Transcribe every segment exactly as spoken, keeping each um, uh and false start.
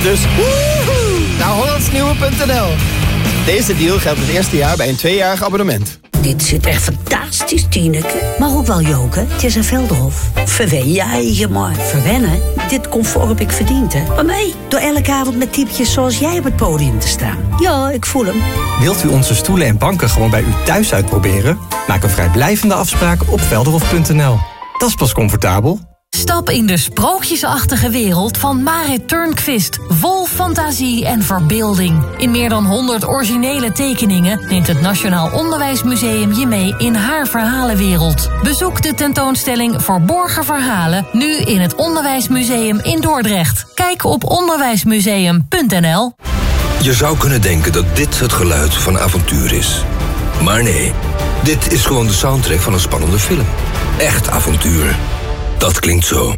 Dus woehoe, naar hollandsnieuwe punt n l. Deze deal geldt het eerste jaar bij een tweejarig abonnement. Dit zit echt fantastisch, Tineke. Maar ook wel joken. Het is een Veldhof. Verwen jij je maar. Verwennen? Dit comfort heb ik verdiend, hè. Maar mij, door elke avond met typjes zoals jij op het podium te staan. Ja, ik voel hem. Wilt u onze stoelen en banken gewoon bij u thuis uitproberen? Maak een vrijblijvende afspraak op velderhof punt n l. Dat is pas comfortabel. Stap in de sprookjesachtige wereld van Marit Turnquist. Vol fantasie en verbeelding. In meer dan honderd originele tekeningen neemt het Nationaal Onderwijsmuseum je mee in haar verhalenwereld. Bezoek de tentoonstelling Verborgen Verhalen nu in het Onderwijsmuseum in Dordrecht. Kijk op onderwijsmuseum punt n l. Je zou kunnen denken dat dit het geluid van avontuur is. Maar nee, dit is gewoon de soundtrack van een spannende film. Echt avontuur. Dat klinkt zo.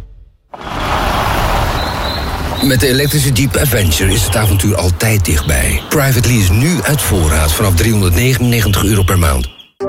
Met de elektrische Jeep Adventure is het avontuur altijd dichtbij. Private lease nu uit voorraad vanaf driehonderdnegenennegentig euro per maand.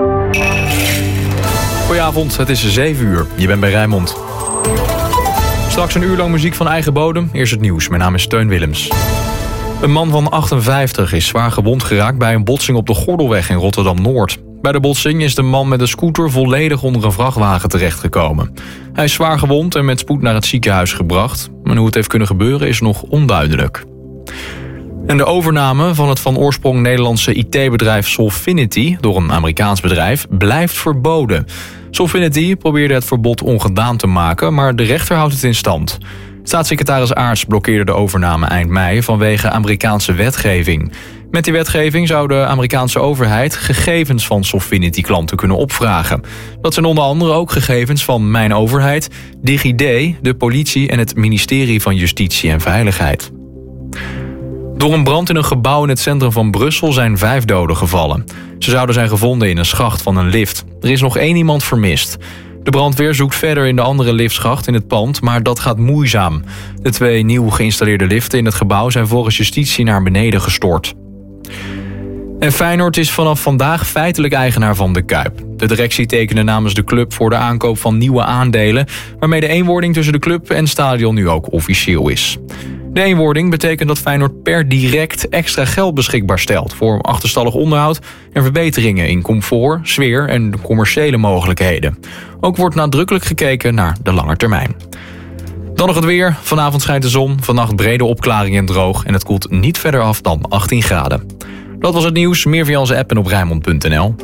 Goedenavond, het is zeven uur. Je bent bij Rijnmond. Straks een uur lang muziek van eigen bodem. Eerst het nieuws. Mijn naam is Teun Willems. Een man van achtenvijftig is zwaar gewond geraakt bij een botsing op de Gordelweg in Rotterdam-Noord. Bij de botsing is de man met een scooter volledig onder een vrachtwagen terechtgekomen. Hij is zwaar gewond en met spoed naar het ziekenhuis gebracht. Maar hoe het heeft kunnen gebeuren is nog onduidelijk. En de overname van het van oorsprong Nederlandse I T-bedrijf Solfinity door een Amerikaans bedrijf blijft verboden. Solfinity probeerde het verbod ongedaan te maken, maar de rechter houdt het in stand. Staatssecretaris Aarts blokkeerde de overname eind mei vanwege Amerikaanse wetgeving. Met die wetgeving zou de Amerikaanse overheid gegevens van Solfinity-klanten kunnen opvragen. Dat zijn onder andere ook gegevens van Mijn Overheid, DigiD, de politie en het ministerie van Justitie en Veiligheid. Door een brand in een gebouw in het centrum van Brussel zijn vijf doden gevallen. Ze zouden zijn gevonden in een schacht van een lift. Er is nog één iemand vermist. De brandweer zoekt verder in de andere liftschacht in het pand, maar dat gaat moeizaam. De twee nieuw geïnstalleerde liften in het gebouw zijn volgens justitie naar beneden gestort. En Feyenoord is vanaf vandaag feitelijk eigenaar van de Kuip. De directie tekende namens de club voor de aankoop van nieuwe aandelen, waarmee de eenwording tussen de club en stadion nu ook officieel is. De eenwording betekent dat Feyenoord per direct extra geld beschikbaar stelt voor achterstallig onderhoud en verbeteringen in comfort, sfeer en de commerciële mogelijkheden. Ook wordt nadrukkelijk gekeken naar de lange termijn. Dan nog het weer. Vanavond schijnt de zon, vannacht brede opklaring en droog en het koelt niet verder af dan achttien graden. Dat was het nieuws. Meer via onze app en op rijnmond punt n l.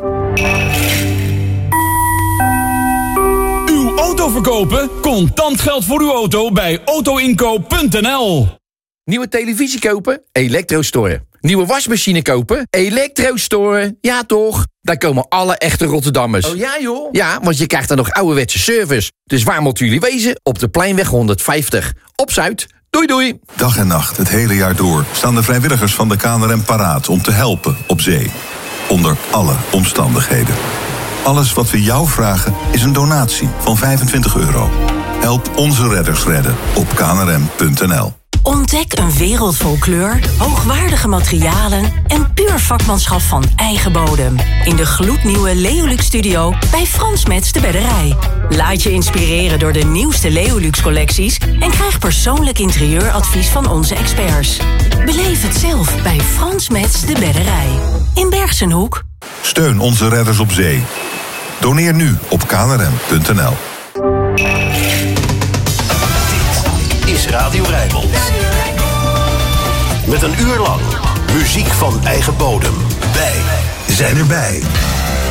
Uw auto verkopen? Contant geld voor uw auto bij auto inkoop punt n l. Nieuwe televisie kopen? Elektrostore. Nieuwe wasmachine kopen? Elektrostore. Ja toch? Daar komen alle echte Rotterdammers. Oh ja joh? Ja, want je krijgt dan nog ouderwetse service. Dus waar moeten jullie wezen? Op de Pleinweg honderdvijftig. Op Zuid. Doei doei. Dag en nacht, het hele jaar door, staan de vrijwilligers van de K N R M paraat om te helpen op zee. Onder alle omstandigheden. Alles wat we jou vragen is een donatie van vijfentwintig euro. Help onze redders redden op k n r m punt n l. Ontdek een wereld vol kleur, hoogwaardige materialen en puur vakmanschap van eigen bodem. In de gloednieuwe Leolux Studio bij Frans Mets de Bedderij. Laat je inspireren door de nieuwste Leolux collecties en krijg persoonlijk interieuradvies van onze experts. Beleef het zelf bij Frans Mets de Bedderij. In Bergsenhoek. Steun onze redders op zee. Doneer nu op k n r m punt n l. Is Radio Rijnmond. Met een uur lang muziek van eigen bodem. Wij zijn erbij.